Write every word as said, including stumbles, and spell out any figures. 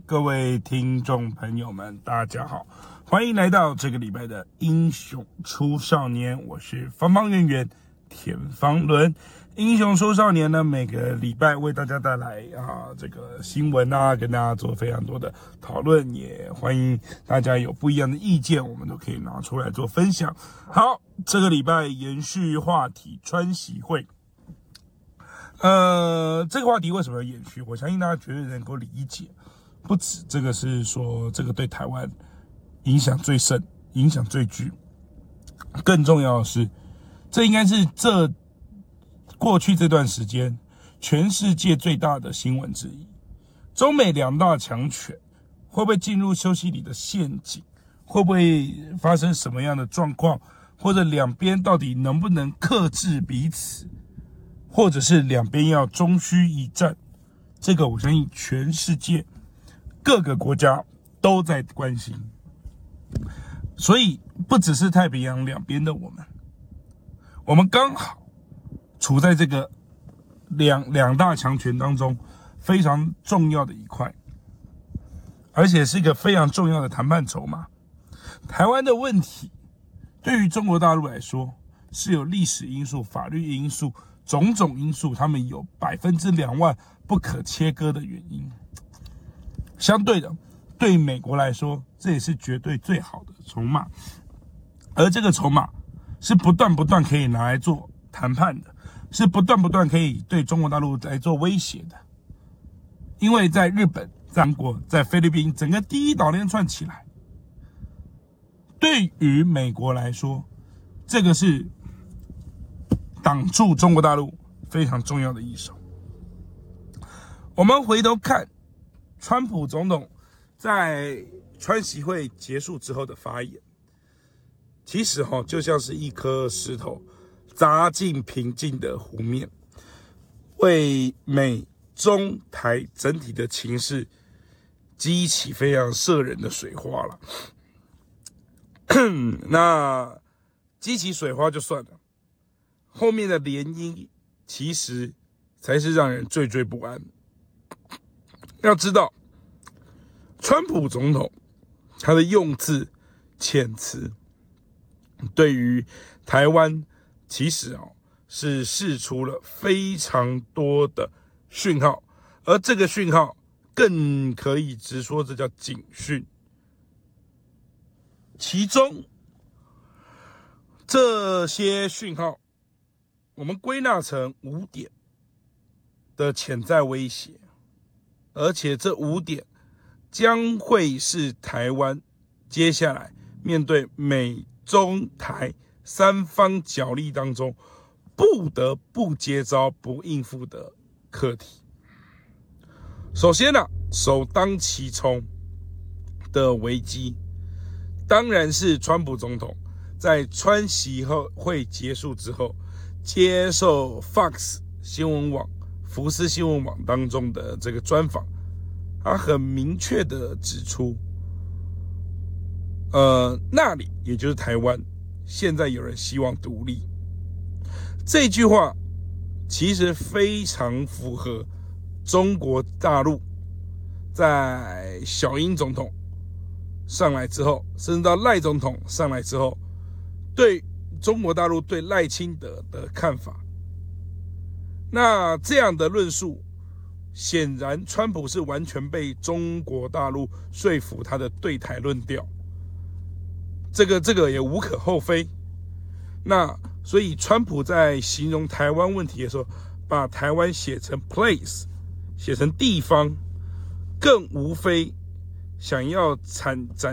各位听众朋友们，大家好，欢迎来到这个礼拜的英雄出少年，我是方方圆圆田方伦。英雄出少年呢，每个礼拜为大家带来啊这个新闻啊，跟大家做非常多的讨论，也欢迎大家有不一样的意见，我们都可以拿出来做分享。好，这个礼拜延续话题，川习会。呃，这个话题为什么要延续？我相信大家绝对能够理解。不止这个是说，这个对台湾影响最深、影响最巨。更重要的是，这应该是这过去这段时间全世界最大的新闻之一。中美两大强权会不会进入休息里的陷阱？会不会发生什么样的状况？或者两边到底能不能克制彼此？或者是两边要终须一战？这个我相信全世界各个国家都在关心，所以不只是太平洋两边的我们，我们刚好处在这个两两大强权当中非常重要的一块，而且是一个非常重要的谈判筹码。台湾的问题对于中国大陆来说是有历史因素、法律因素、种种因素，他们有百分之两万不可切割的原因。相对的，对美国来说，这也是绝对最好的筹码，而这个筹码是不断不断可以拿来做谈判的，是不断不断可以对中国大陆来做威胁的。因为在日本、在韩国、在菲律宾，整个第一岛链串起来，对于美国来说，这个是挡住中国大陆非常重要的一手。我们回头看川普总统在川习会结束之后的发言，其实齁就像是一颗石头砸进平静的湖面，为美中台整体的情势激起非常摄人的水花了。那激起水花就算了，后面的涟漪其实才是让人惴惴不安。要知道，川普总统他的用字遣词，对于台湾其实哦是释出了非常多的讯号，而这个讯号更可以直说这叫警讯。其中这些讯号，我们归纳成五点的潜在威胁，而且这五点将会是台湾接下来面对美中台三方角力当中不得不接招、不应付的课题。首先呢、啊，首当其冲的危机，当然是川普总统在川习会结束之后，接受 Fox 新闻网、福斯新闻网当中的这个专访，他很明确的指出，呃，那里也就是台湾，现在有人希望独立。这句话其实非常符合中国大陆在小英总统上来之后，甚至到赖总统上来之后，对中国大陆对赖清德的看法。那这样的论述，显然川普是完全被中国大陆说服他的对台论调，这个这个也无可厚非。那所以川普在形容台湾问题的时候，把台湾写成 place， 写成地方，更无非想要展展